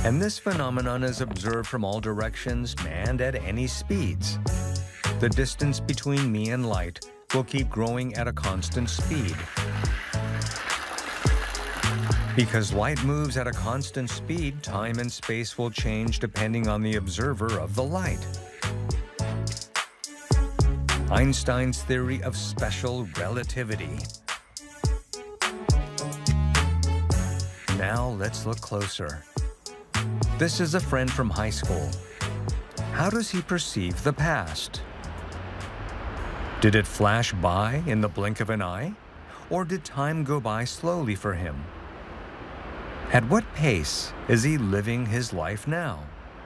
And this phenomenon is observed from all directions and at any speeds. The distance between me and light will keep growing at a constant speed. Because light moves at a constant speed, time and space will change depending on the observer of the light. Einstein's theory of special relativity. Now let's look closer. This is a friend from high school. How does he perceive the past? Did it flash by in the blink of an eye? Or did time go by slowly for him? At what pace is he living his life now?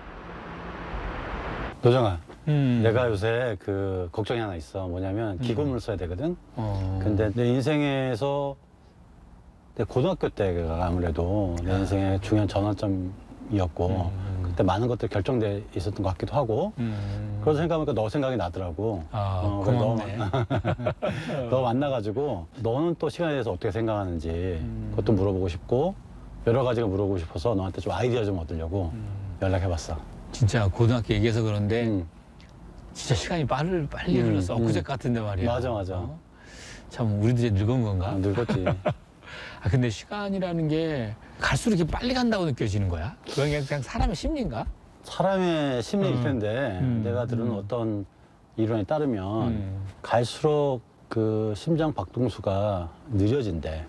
노정아, 내가 요새 그 걱정이 하나 있어. 뭐냐면 기고문을 써야 되거든. 근데 내 인생에서 내 고등학교 때가 아무래도 내 인생의 중요한 전환점이었고 그때 많은 것들이 결정돼 있었던 것 같기도 하고 그래서 생각하니까 너 생각이 나더라고. 고맙네. 너 만나가지고 너는 또 시간에 대해서 어떻게 생각하는지 그것도 물어보고 싶고 여러 가지가 물어보고 싶어서 너한테 좀 아이디어 좀 얻으려고 연락해봤어. 진짜 고등학교 얘기해서 그런데 진짜 시간이 빨리 흘렀어. 엊그제 같은데 말이야. 맞아. 참 우리도 이제 늙은 건가? 늙었지. 근데 시간이라는 게 갈수록 이렇게 빨리 간다고 느껴지는 거야? 그건 그냥 사람의 심리인가? 사람의 심리일 텐데 내가 들은 어떤 이론에 따르면 갈수록 그 심장 박동수가 느려진대.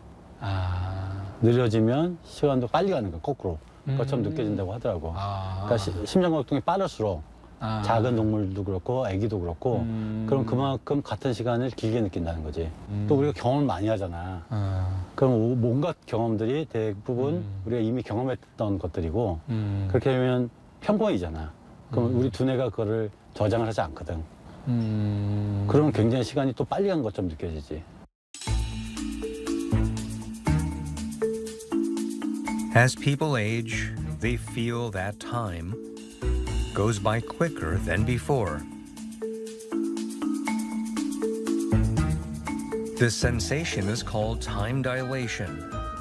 느려지면 시간도 빨리 가는 거야, 거꾸로. 그것처럼 느껴진다고 하더라고. 그러니까 심장박동이 빠를수록 작은 동물도 그렇고 애기도 그렇고 그럼 그만큼 같은 시간을 길게 느낀다는 거지. 또 우리가 경험을 많이 하잖아. 그럼 온갖 경험들이 대부분 우리가 이미 경험했던 것들이고 그렇게 되면 평범이잖아. 그럼 우리 두뇌가 그거를 저장을 하지 않거든. 그러면 굉장히 시간이 또 빨리 간 것처럼 느껴지지. As people age, they feel that time goes by quicker than before. This sensation is called time dilation.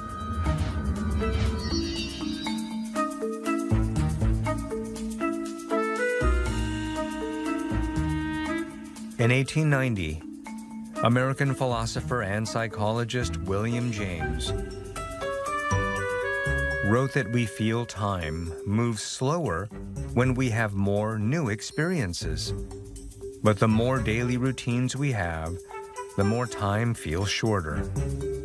In 1890, American philosopher and psychologist William James wrote that we feel time moves slower when we have more new experiences. But the more daily routines we have, the more time feels shorter.